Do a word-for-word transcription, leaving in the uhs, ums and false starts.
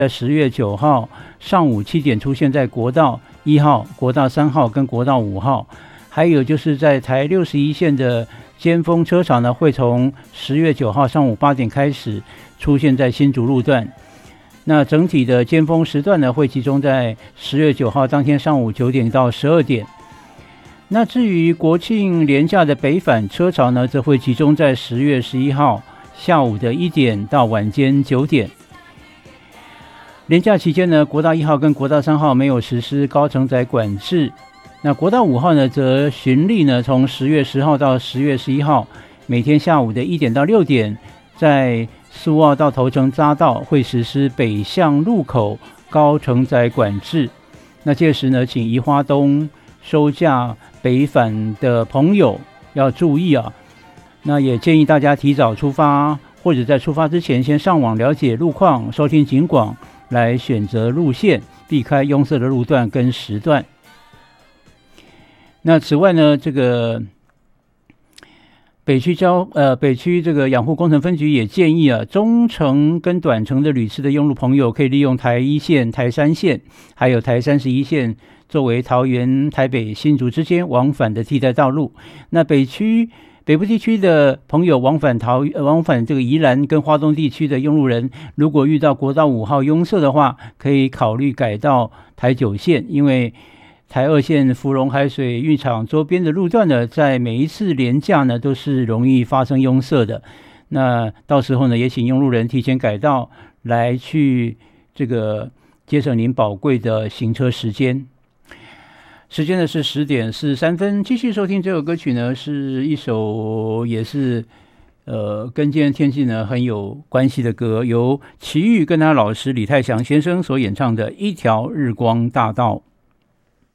在十月九号上午七点出现在国道一号、国道三号跟国道五号，还有就是在台六十一线的尖峰车潮呢，会从十月九号上午八点开始出现在新竹路段。那整体的尖峰时段呢，会集中在十月九号当天上午九点到十二点。那至于国庆连假的北返车潮呢，则会集中在十月十一号下午的一点到晚间九点。连假期间呢，国道一号跟国道三号没有实施高承载管制。那国道五号呢，则循例呢，从十月十号到十月十一号，每天下午的一点到六点，在苏澳到头城匝道会实施北向路口高承载管制。那届时呢，请宜花东收假北返的朋友要注意啊。那也建议大家提早出发，或者在出发之前先上网了解路况，收听警广，来选择路线，避开拥塞的路段跟时段。那此外呢，这个北区交呃北区这个养护工程分局也建议啊，中程跟短程的旅次的用路朋友可以利用台一线、台三线还有台三十一线作为桃园、台北、新竹之间往返的替代道路。那北区北部地区的朋友往返桃往返这个宜兰跟花东地区的用路人，如果遇到国道五号拥塞的话，可以考虑改到台九线，因为台二线福隆海水浴场周边的路段呢，在每一次连假呢都是容易发生拥塞的。那到时候呢，也请用路人提前改道，来去这个节省您宝贵的行车时间。时间呢是十点四十三分，继续收听这首歌曲呢，是一首也是呃跟今天天气呢很有关系的歌，由齐豫跟他老师李泰祥先生所演唱的《一条日光大道》。